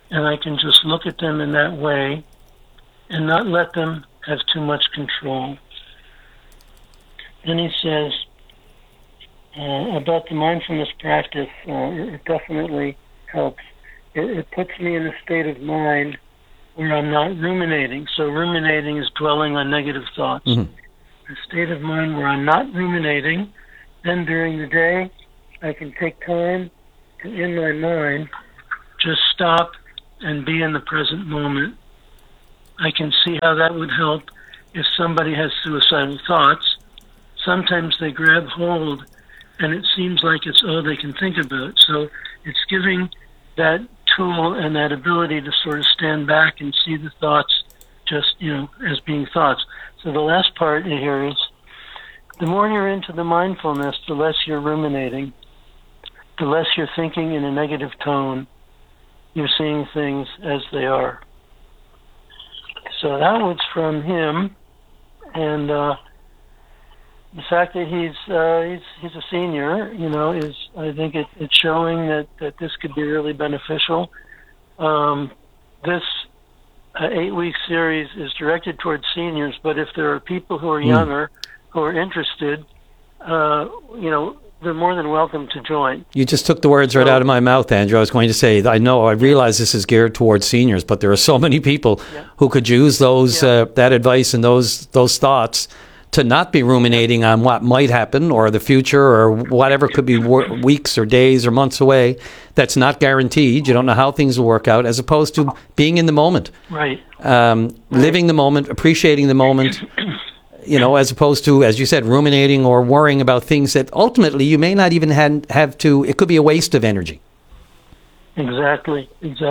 and I can just look at them in that way and not let them have too much control. Then he says about the mindfulness practice, it definitely helps. It puts me in a state of mind where I'm not ruminating. So ruminating is dwelling on negative thoughts. A state of mind where I'm not ruminating. Then during the day, I can take time to, in my mind, just stop and be in the present moment. I can see how that would help if somebody has suicidal thoughts. Sometimes they grab hold and it seems like it's all they can think about. So it's giving that tool and that ability to sort of stand back and see the thoughts just, as being thoughts. So the last part here is, the more you're into the mindfulness, the less you're ruminating, the less you're thinking in a negative tone. You're seeing things as they are. So that was from him, and the fact that he's a senior, is, I think it's showing that this could be really beneficial. This 8-week series is directed towards seniors, but if there are people who are younger who are interested, they're more than welcome to join. You just took the words right out of my mouth, Andrew. I was going to say, I realize this is geared towards seniors, but there are so many people who could use those that advice and those thoughts to not be ruminating on what might happen or the future or whatever could be weeks or days or months away. That's not guaranteed. You don't know how things will work out, as opposed to being in the moment. Right. Living the moment, appreciating the moment, as opposed to, as you said, ruminating or worrying about things that ultimately you may not even have to, it could be a waste of energy. Exactly.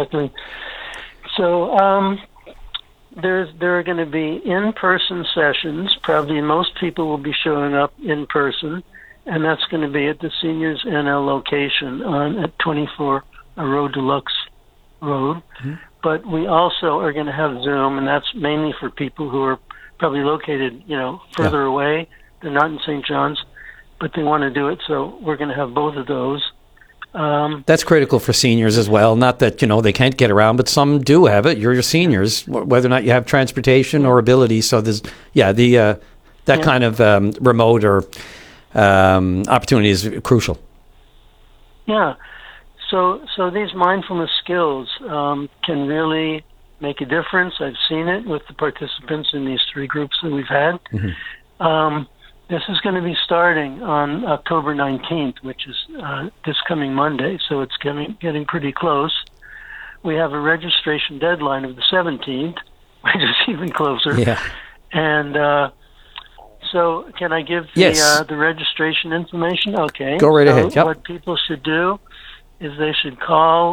So, there are going to be in-person sessions. Probably most people will be showing up in person, and that's going to be at the Seniors NL location at 24 Road Deluxe Road. But we also are going to have Zoom, and that's mainly for people who are probably located, further away. They're not in St. John's, but they want to do it, so we're going to have both of those. That's critical for seniors as well. Not that, they can't get around, but some do have it. You're your seniors, whether or not you have transportation or ability. So there's, that kind of remote or opportunity is crucial. Yeah. So these mindfulness skills can really make a difference. I've seen it with the participants in these 3 groups that we've had. This is going to be starting on October 19th, which is this coming Monday, so it's getting pretty close. We have a registration deadline of the 17th, which is even closer. Yeah. And so can I give the registration information? Okay. Go right ahead. Yep. What people should do is they should call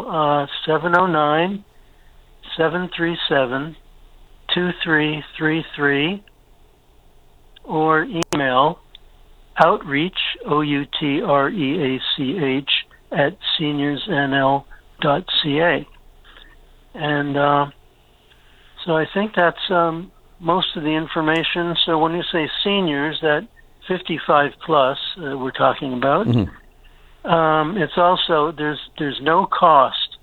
709-737-2333 or email outreach, outreach, at seniorsnl.ca. And so I think that's most of the information. So when you say seniors, that 55 plus we're talking about, it's also, there's no cost,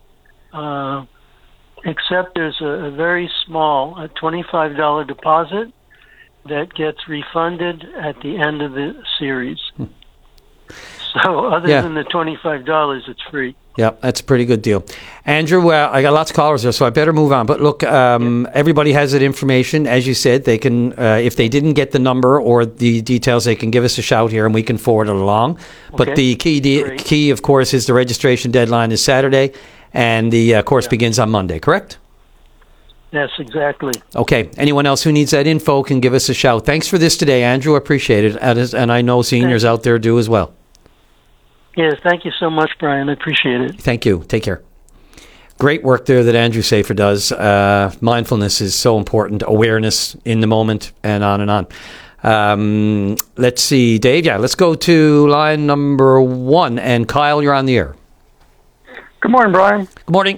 except there's a very small, a $25 deposit that gets refunded at the end of the series. So other than the $25, it's free. Yeah, that's a pretty good deal. Andrew, I got lots of callers there, so I better move on. But look, everybody has that information. As you said, they can, if they didn't get the number or the details, they can give us a shout here and we can forward it along. But the key, of course, is the registration deadline is Saturday and the course begins on Monday, correct? Yes, exactly. Okay. Anyone else who needs that info can give us a shout. Thanks for this today, Andrew. I appreciate it. And I know seniors out there do as well. Yes, thank you so much, Brian. I appreciate it. Thank you. Take care. Great work there that Andrew Safer does. Mindfulness is so important. Awareness in the moment and on and on. Let's see, Dave. Yeah, let's go to line number 1. And Kyle, you're on the air. Good morning, Brian. Good morning.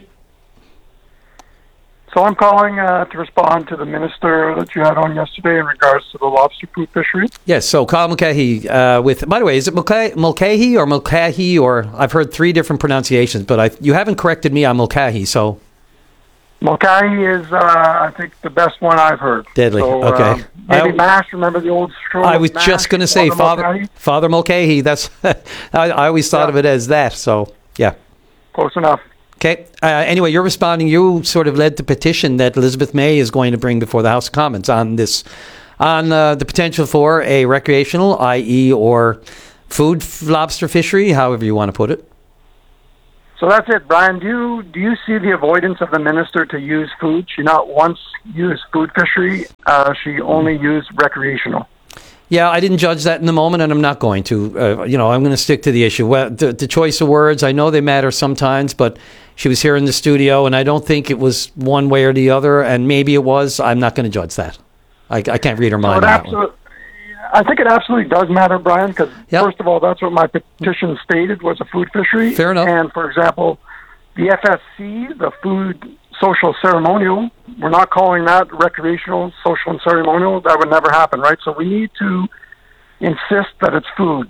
So I'm calling to respond to the minister that you had on yesterday in regards to the lobster poop fishery. Yes, so Kyle Mulcahy by the way, is it Mulcahy or Mulcahy, or I've heard 3 different pronunciations, but you haven't corrected me on Mulcahy, so. Mulcahy is, I think, the best one I've heard. Deadly. So, Okay. Maybe MASH. Remember the old show? I was MASH, just going to say Father Mulcahy. That's I always thought of it as that. So yeah, close enough. Okay. Anyway, you're responding. You sort of led the petition that Elizabeth May is going to bring before the House of Commons on this, on the potential for a recreational, i.e., or food lobster fishery, however you want to put it. So that's it, Brian. Do you see the avoidance of the minister to use food? She not once used food fishery. She only used recreational. Yeah, I didn't judge that in the moment, and I'm not going to. I'm going to stick to the issue. Well, the choice of words, I know they matter sometimes, but she was here in the studio, and I don't think it was one way or the other, and maybe it was. I'm not going to judge that. I can't read her mind on that one. I think it absolutely does matter, Brian, because first of all, that's what my petition stated was a food fishery. Fair enough. And, for example, the FSC, the Food Social Ceremonial, we're not calling that recreational, social, and ceremonial. That would never happen, right? So we need to insist that it's food.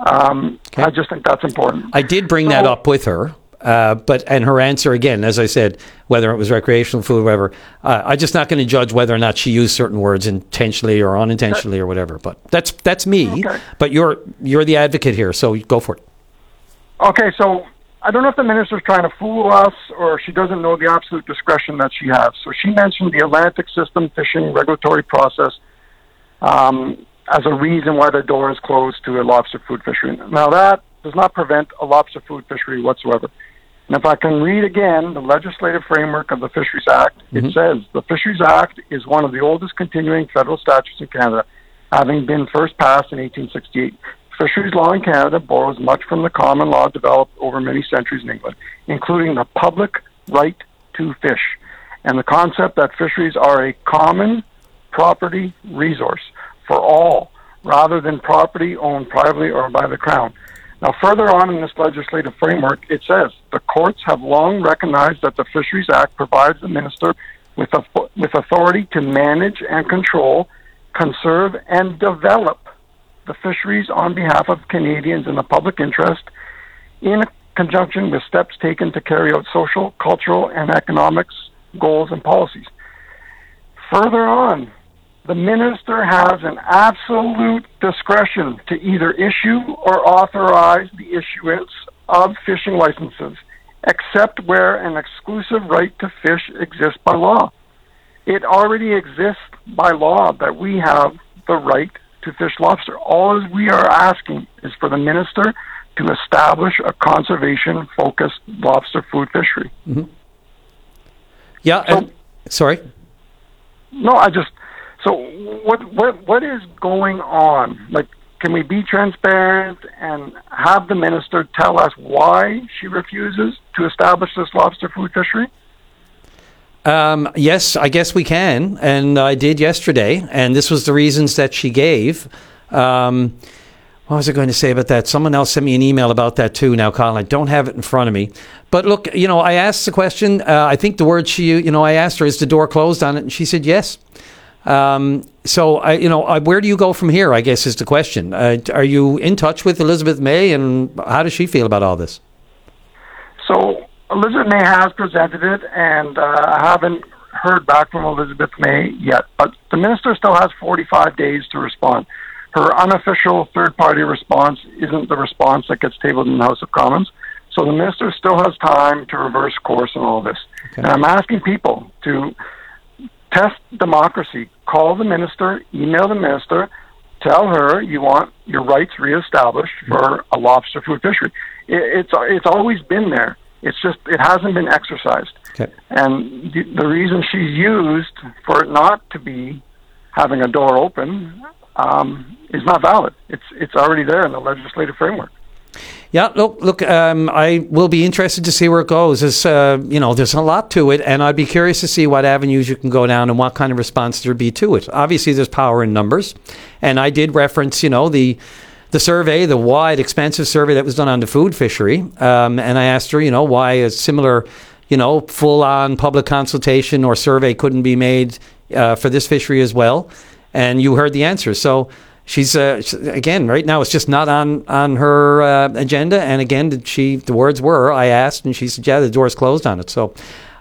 I just think that's important. I did bring that up with her. And her answer, again, as I said, whether it was recreational food or whatever, I'm just not going to judge whether or not she used certain words intentionally or unintentionally or whatever. But that's me. Okay. But you're the advocate here, so go for it. Okay, so I don't know if the minister's trying to fool us or she doesn't know the absolute discretion that she has. So she mentioned the Atlantic System Fishing Regulatory Process as a reason why the door is closed to a lobster food fishery. Now that does not prevent a lobster food fishery whatsoever. And if I can read again the legislative framework of the Fisheries Act, it says the Fisheries Act is one of the oldest continuing federal statutes in Canada, having been first passed in 1868. Fisheries law in Canada borrows much from the common law developed over many centuries in England, including the public right to fish and the concept that fisheries are a common property resource for all, rather than property owned privately or by the Crown. Now, further on in this legislative framework, it says, the courts have long recognized that the Fisheries Act provides the minister with authority to manage and control, conserve, and develop the fisheries on behalf of Canadians in the public interest in conjunction with steps taken to carry out social, cultural, and economics goals and policies. Further on, the minister has an absolute discretion to either issue or authorize the issuance of fishing licenses, except where an exclusive right to fish exists by law. It already exists by law that we have the right to fish lobster. All we are asking is for the minister to establish a conservation-focused lobster food fishery. Mm-hmm. Yeah, sorry? No, So what is going on? Like, can we be transparent and have the minister tell us why she refuses to establish this lobster food fishery? Yes, I guess we can, and I did yesterday, and this was the reasons that she gave. What was I going to say about that? Someone else sent me an email about that too now, Colin. I don't have it in front of me. But look, I asked the question. I think the word I asked her, is the door closed on it? And she said yes. So where do you go from here, I guess, is the question. Are you in touch with Elizabeth May, and how does she feel about all this? So Elizabeth May has presented it, and I haven't heard back from Elizabeth May yet, but the minister still has 45 days to respond. Her unofficial third-party response isn't the response that gets tabled in the House of Commons, so the minister still has time to reverse course in all this. Okay. And I'm asking people to test democracy. Call the minister, email the minister, tell her you want your rights reestablished for a lobster food fishery. It's always been there. It's just it hasn't been exercised. Okay. And the reason she's used for it not to be having a door open is not valid. It's already there in the legislative framework. Yeah, look. I will be interested to see where it goes. There's a lot to it, and I'd be curious to see what avenues you can go down and what kind of response there'd be to it. Obviously, there's power in numbers, and I did reference, the survey, the wide, expansive survey that was done on the food fishery, and I asked her, why a similar, full-on public consultation or survey couldn't be made for this fishery as well, and you heard the answer. So. She's again right now. It's just not on her agenda. And again, the words were I asked, and she said, "Yeah, the door's closed on it." So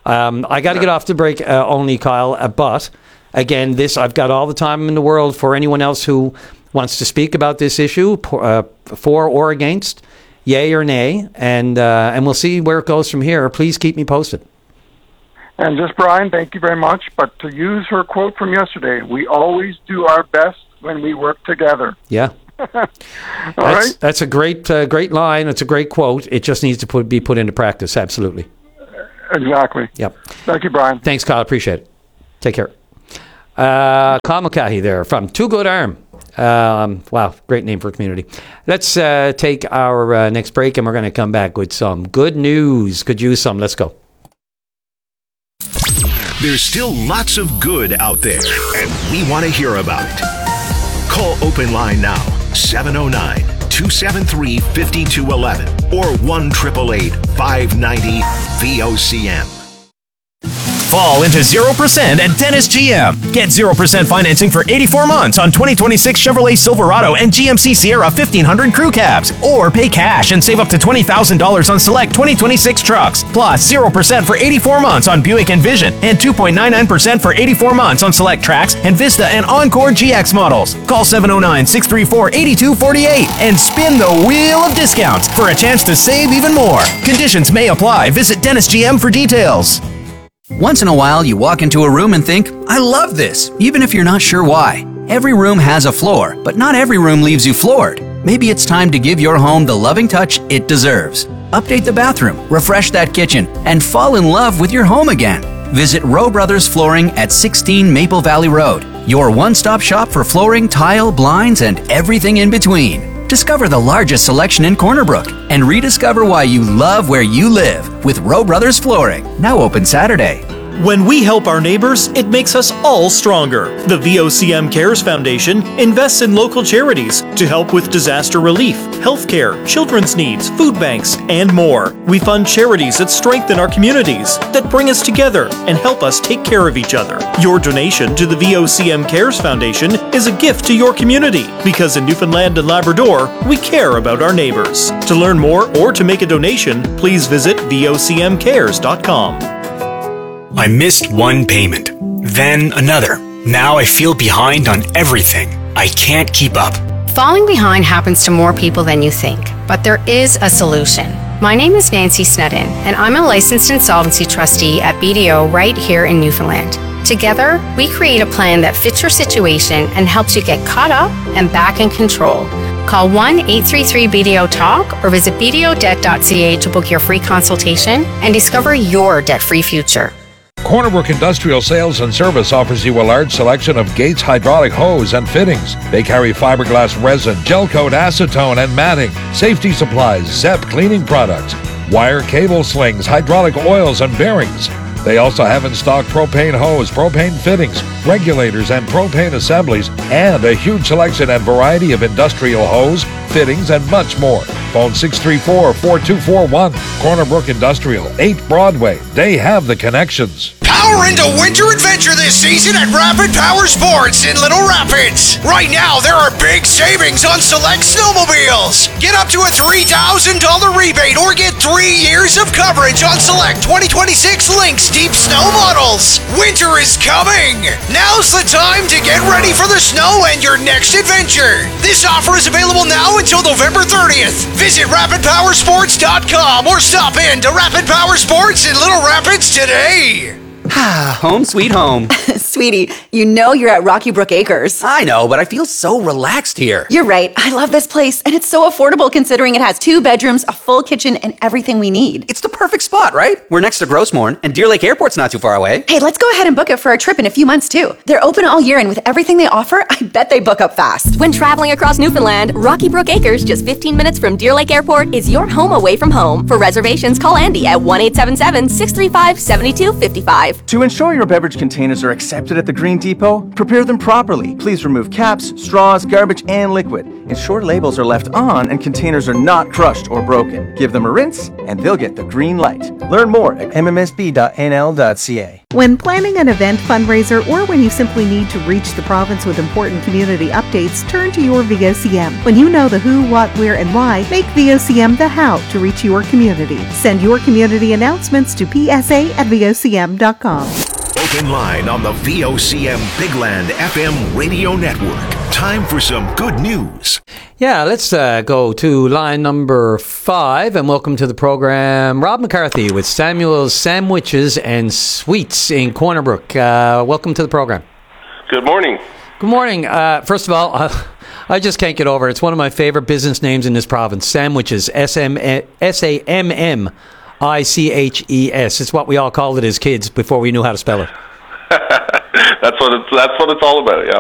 I got to get off the break only, Kyle. But again, I've got all the time in the world for anyone else who wants to speak about this issue, for or against, yay or nay, and we'll see where it goes from here. Please keep me posted. And just, Brian, thank you very much. But to use her quote from yesterday, we always do our best when we work together. Yeah. That's a great line. It's a great quote. It just needs to be put into practice. Absolutely. Exactly. Yep. Thank you, Brian. Thanks, Kyle. Appreciate it. Take care. Kyle Mulcahy there from Too Good Arm. Wow, great name for a community. Let's take our next break, and we're going to come back with some good news. Could use some. Let's go. There's still lots of good out there, and we want to hear about it. Call Open Line now, 709-273-5211 or 1-888-590-VOCM. Fall into 0% at Dennis GM. Get 0% financing for 84 months on 2026 Chevrolet Silverado and GMC Sierra 1500 crew cabs. Or pay cash and save up to $20,000 on select 2026 trucks. Plus 0% for 84 months on Buick Envision and 2.99% for 84 months on select Trax and Vista and Encore GX models. Call 709-634-8248 and spin the wheel of discounts for a chance to save even more. Conditions may apply. Visit Dennis GM for details. Once in a while, you walk into a room and think, I love this, even if you're not sure why. Every room has a floor, but not every room leaves you floored. Maybe it's time to give your home the loving touch it deserves. Update the bathroom, refresh that kitchen, and fall in love with your home again. Visit Rowe Brothers Flooring at 16 Maple Valley Road, your one-stop shop for flooring, tile, blinds, and everything in between. Discover the largest selection in Corner Brook and rediscover why you love where you live with Rowe Brothers Flooring. Now open Saturday. When we help our neighbors, it makes us all stronger. The VOCM Cares Foundation invests in local charities to help with disaster relief, healthcare, children's needs, food banks, and more. We fund charities that strengthen our communities, that bring us together and help us take care of each other. Your donation to the VOCM Cares Foundation is a gift to your community because in Newfoundland and Labrador, we care about our neighbors. To learn more or to make a donation, please visit vocmcares.com. I missed one payment, then another. Now I feel behind on everything. I can't keep up. Falling behind happens to more people than you think, but there is a solution. My name is Nancy Snedden, and I'm a licensed insolvency trustee at BDO right here in Newfoundland. Together, we create a plan that fits your situation and helps you get caught up and back in control. Call 1-833-BDO-TALK or visit bdodebt.ca to book your free consultation and discover your debt-free future. Corner Brook Industrial Sales and Service offers you a large selection of Gates hydraulic hose and fittings. They carry fiberglass resin, gel coat, acetone, and matting, safety supplies, ZEP cleaning products, wire cable slings, hydraulic oils, and bearings. They also have in stock propane hose, propane fittings, regulators, and propane assemblies, and a huge selection and variety of industrial hose, fittings, and much more. Phone 634-4241. Corner Brook Industrial, 8 Broadway. They have the connections. Power into winter adventure this season at Rapid Power Sports in Little Rapids. Right now, there are big savings on select snowmobiles. Get up to a $3,000 rebate or get 3 years of coverage on select 2026 Lynx Deep Snow models. Winter is coming. Now's the time to get ready for the snow and your next adventure. This offer is available now until November 30th. Visit RapidPowerSports.com or stop in to Rapid Power Sports in Little Rapids today. Home sweet home. Sweetie, you know you're at Rocky Brook Acres. I know, but I feel so relaxed here. You're right. I love this place, and it's so affordable considering it has 2 bedrooms, a full kitchen, and everything we need. It's the perfect spot, right? We're next to Grossmorn, and Deer Lake Airport's not too far away. Hey, let's go ahead and book it for a trip in a few months, too. They're open all year, and with everything they offer, I bet they book up fast. When traveling across Newfoundland, Rocky Brook Acres, just 15 minutes from Deer Lake Airport, is your home away from home. For reservations, call Andy at 1-877-635-7255. To ensure your beverage containers are accepted at the Green Depot, prepare them properly. Please remove caps, straws, garbage, and liquid. ensure labels are left on and containers are not crushed or broken. Give them a rinse and they'll get the green light. Learn more at mmsb.nl.ca. When planning an event, fundraiser, or when you simply need to reach the province with important community updates, turn to your VOCM. When you know the who, what, where, and why, make VOCM the how to reach your community. Send your community announcements to psa@vocm.com. Open line on the VOCM Bigland FM radio network. Time for some good news. Yeah, let's go to line number 5 and welcome to the program Rob McCarthy with Samuel's Sandwiches and Sweets in Corner Brook. Welcome to the program. Good morning. Good morning. First of all, I just can't get over it. It's one of my favorite business names in this province. Sandwiches, SAMMICHES. It's what we all called it as kids before we knew how to spell it. That's what it's all about, yeah.